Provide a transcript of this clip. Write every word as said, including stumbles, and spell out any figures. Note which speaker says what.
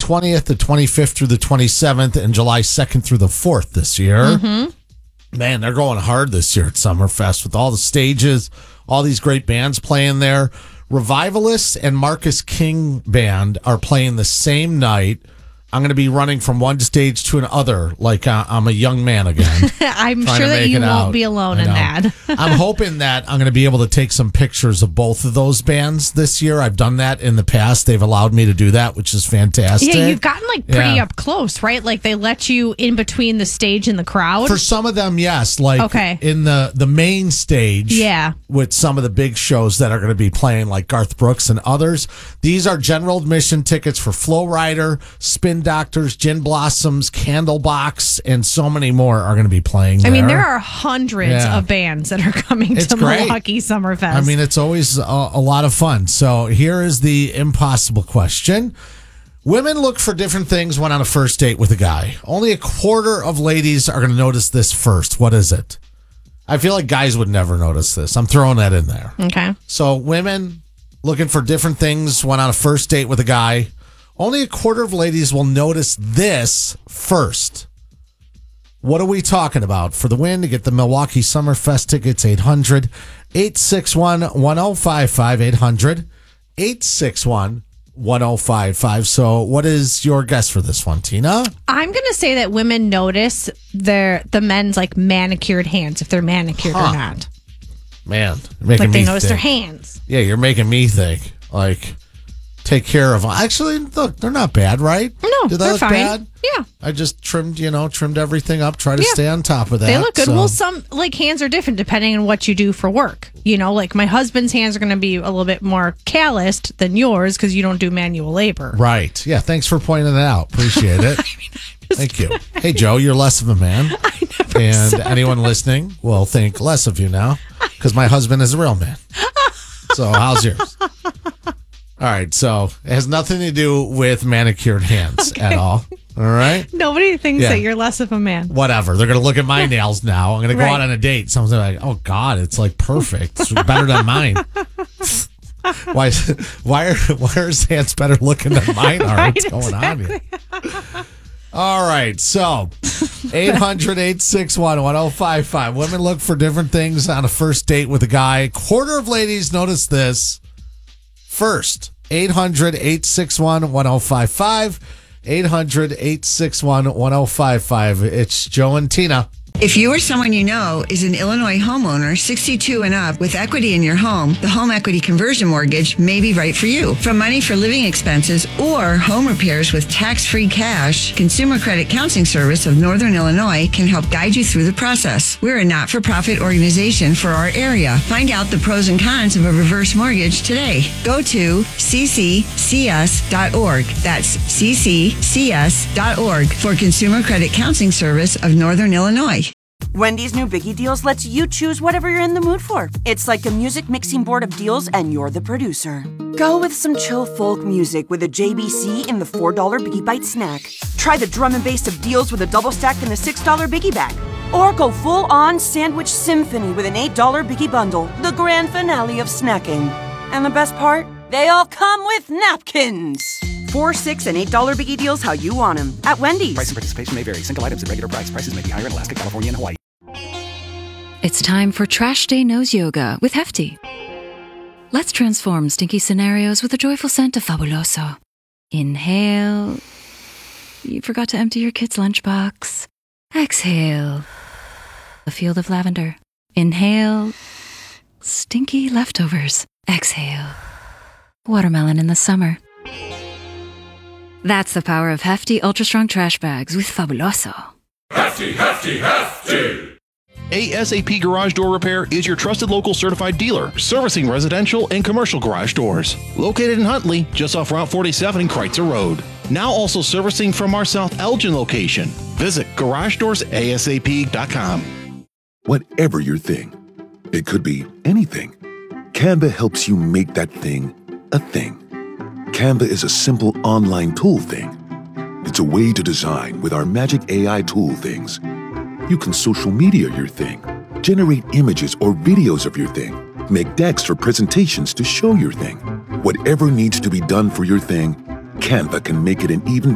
Speaker 1: twentieth, the twenty-fifth through the twenty-seventh, and July second through the fourth this year. Mm-hmm. Man, they're going hard this year at Summerfest with all the stages, all these great bands playing there. Revivalists and Marcus King Band are playing the same night. I'm going to be running from one stage to another like uh, I'm a young man again.
Speaker 2: I'm sure that you won't
Speaker 1: out.
Speaker 2: be alone in that.
Speaker 1: I'm hoping that I'm going to be able to take some pictures of both of those bands this year. I've done that in the past. They've allowed me to do that, which is fantastic.
Speaker 2: Yeah, you've gotten like pretty
Speaker 1: Yeah.
Speaker 2: up close, right? Like they let you in between the stage and the crowd.
Speaker 1: For some of them, yes. Like
Speaker 2: Okay.
Speaker 1: in the, the main stage
Speaker 2: Yeah.
Speaker 1: with some of the big shows that are going to be playing like Garth Brooks and others. These are general admission tickets for Flow Rider, Spin Doctors, Gin Blossoms, Candlebox, and so many more are going to be playing there.
Speaker 2: I mean, there are hundreds
Speaker 1: Yeah.
Speaker 2: of bands that are coming
Speaker 1: It's
Speaker 2: to
Speaker 1: great.
Speaker 2: Milwaukee Summerfest.
Speaker 1: I mean, it's always a, a lot of fun. So here is the impossible question. Women look for different things when on a first date with a guy. Only a quarter of ladies are going to notice this first. What is it? I feel like guys would never notice this. I'm throwing that in there.
Speaker 2: okay.
Speaker 1: So women looking for different things when on a first date with a guy. Only a quarter of ladies will notice this first. What are we talking about? For the win, to get the Milwaukee Summerfest tickets, eight hundred, eight six one, one oh five five, eight hundred, eight six one, one oh five five. So what is your guess for this one, Tina?
Speaker 2: I'm going to say that women notice their the men's like manicured hands, if they're manicured
Speaker 1: Huh.
Speaker 2: or not.
Speaker 1: Man, you're making
Speaker 2: Like they
Speaker 1: me
Speaker 2: notice
Speaker 1: think.
Speaker 2: their hands.
Speaker 1: Yeah, you're making me think. Like, take care of them. Actually, look, they're not bad, right?
Speaker 2: No,
Speaker 1: Do they
Speaker 2: they're
Speaker 1: look
Speaker 2: fine.
Speaker 1: bad?
Speaker 2: Yeah.
Speaker 1: I just trimmed, you know, trimmed everything up, try to
Speaker 2: Yeah.
Speaker 1: stay on top of that.
Speaker 2: They look good.
Speaker 1: so-
Speaker 2: Well, some like hands are different depending on what you do for work. You know, like my husband's hands are going to be a little bit more calloused than yours because you don't do manual labor.
Speaker 1: Right. Yeah, thanks for pointing that out. Appreciate it. Thank you. Hey, Joe, you're less of a man.
Speaker 2: I never
Speaker 1: And
Speaker 2: said
Speaker 1: anyone listening will think less of you now because my husband is a real man. So how's yours? All right. So it has nothing to do with manicured hands at all. All right.
Speaker 2: Nobody thinks
Speaker 1: Yeah.
Speaker 2: that you're less of a man.
Speaker 1: Whatever. They're going to look at my nails now. I'm going to go
Speaker 2: Right.
Speaker 1: out on a date. Someone's gonna be like, oh, God, it's like perfect. It's better than mine. Why, why, are, why are his hands better looking than mine are?
Speaker 2: Right,
Speaker 1: What's going on here? All right. So eight hundred, eight six one, one oh five five. Women look for different things on a first date with a guy. Quarter of ladies notice this first. eight hundred, eight six one, one oh five five. eight hundred, eight six one, one oh five five. It's Joe and Tina.
Speaker 3: If you or someone you know is an Illinois homeowner sixty-two and up with equity in your home, the home equity conversion mortgage may be right for you. From money for living expenses or home repairs with tax-free cash, Consumer Credit Counseling Service of Northern Illinois can help guide you through the process. We're a not-for-profit organization for our area. Find out the pros and cons of a reverse mortgage today. Go to c c c s dot org. That's c c c s dot org for Consumer Credit Counseling Service of Northern Illinois.
Speaker 4: Wendy's new Biggie Deals lets you choose whatever you're in the mood for. It's like a music mixing board of deals, and you're the producer. Go with some chill folk music with a J B C in the four dollar Biggie Bite snack. Try the drum and bass of deals with a double stack in the six dollar Biggie Bag. Or go full-on sandwich symphony with an eight dollar Biggie Bundle, the grand finale of snacking. And the best part? They all come with napkins. Four, six, and eight dollar Biggie Deals how you want them at Wendy's.
Speaker 5: Price and participation may vary. Single items at regular price. Prices may be higher in Alaska, California, and Hawaii.
Speaker 6: It's time for Trash Day Nose Yoga with Hefty. Let's transform stinky scenarios with the joyful scent of Fabuloso. Inhale. You forgot to empty your kid's lunchbox. Exhale. A field of lavender. Inhale. Stinky leftovers. Exhale. Watermelon in the summer. That's the power of Hefty Ultra Strong Trash Bags with Fabuloso.
Speaker 7: Hefty, hefty, hefty!
Speaker 8: A S A P Garage Door Repair is your trusted local certified dealer, servicing residential and commercial garage doors. Located in Huntley, just off Route forty-seven and Kreitzer Road. Now also servicing from our South Elgin location. Visit garage doors a s a p dot com.
Speaker 9: Whatever your thing, it could be anything. Canva helps you make that thing a thing. Canva is a simple online tool thing. It's a way to design with our magic A I tool things. You can social media your thing, generate images or videos of your thing, make decks for presentations to show your thing. Whatever needs to be done for your thing, Canva can make it an even